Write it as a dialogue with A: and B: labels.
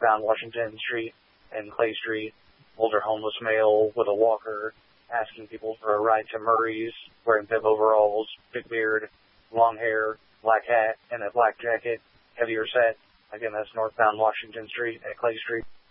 A: northbound Washington Street and Clay Street. Older homeless male with a walker asking people for a ride to Murray's, wearing bib overalls, big beard, long hair, black hat, and a black jacket, heavier set. Again, that's northbound Washington Street at Clay Street.